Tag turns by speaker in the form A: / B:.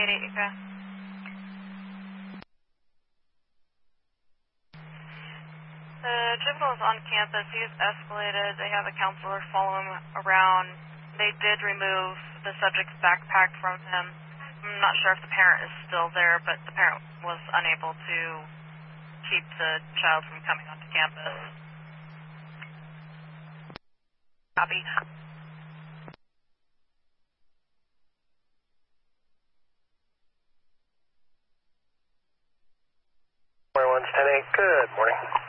A: 88, The juvenile is on campus. He is escalated. They have a counselor follow him around. They did remove the subject's backpack from him. I'm not sure if the parent is still there, but the parent was unable to keep the child from coming onto campus. Copy.
B: 110-8, good morning.